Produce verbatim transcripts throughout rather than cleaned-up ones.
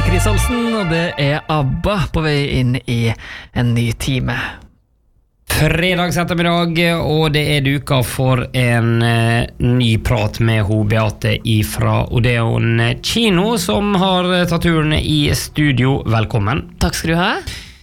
Chris Olsen, og det er ABBA på vei inn i en ny time. Fredags ettermiddag, og det er duka for en eh, ny prat med ho Beate ifra Odeon Kino, som har tatt turen i studio. Velkommen. Takk skal du ha.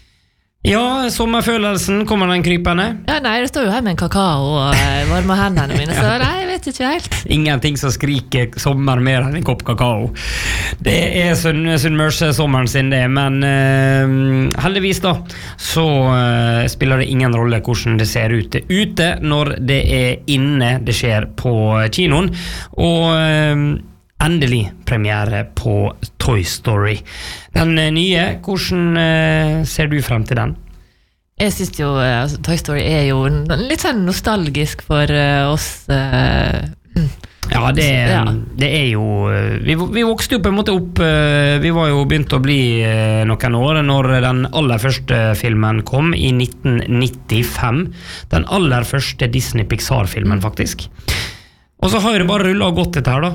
Ja, sommerfølelsen, kommer den krypende? Ja, nei, det står jo her med en kakao og eh, varme hendene mine, så nei, jeg vet ikke helt. Ingenting som skriker sommer mer enn en kopp kakao. Det er Sunnmørssommeren sin det, men eh, heldigvis da, så eh, spiller det ingen rolle hvordan det ser ut ute når det er inne det skjer på kinoen, og eh, endelig premiere på Toy Story. Den nye, hvordan eh, ser du frem til den? Jeg synes jo, altså, Toy Story er jo litt sånn nostalgisk for uh, oss. Uh, ja, det, ja. det er jo vi, vi vokste jo på en måte opp, uh, vi var jo begynt å bli uh, noen år når den aller første filmen kom i nitten nittifem. Den aller første Disney-Pixar-filmen faktisk. Og så har det bare rullet og gått dette her da.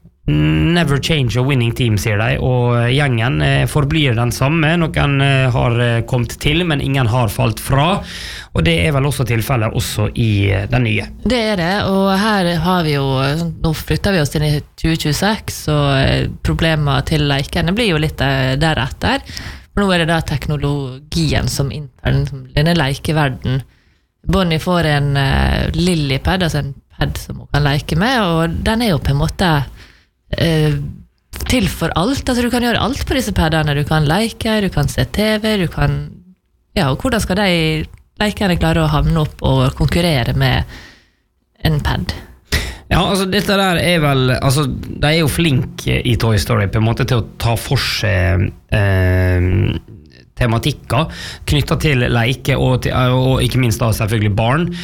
Never change a winning team, sier de, og gjengen forblir den samme. Noen har kommet til, men ingen har falt fra, og det er vel også tilfellet også i den nye. Det er det, og her har vi jo, nå flytter vi oss inn i tjue tjueseks, og problemer til leikene blir jo litt deretter. For nå er det da teknologien som inntar denne leikeverden. Bonnie får en uh, Lillipad, altså en pad som hun kan leke med, og den er jo på en måte Uh, til for alt, altså du kan gjøre alt på disse paddene, du kan leke, du kan se TV, du kan, ja, og hvordan skal de lekene klare å havne opp og konkurrere med en pad? Ja, altså dette der er vel, altså de er jo flinke i Toy Story på en måte til å ta for seg eh, tematikker knyttet til leike og, til, og ikke minst da selvfølgelig barn,